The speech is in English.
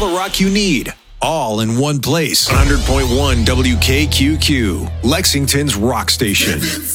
the rock you need, all in one place. 100.1 WKQQ, Lexington's rock station.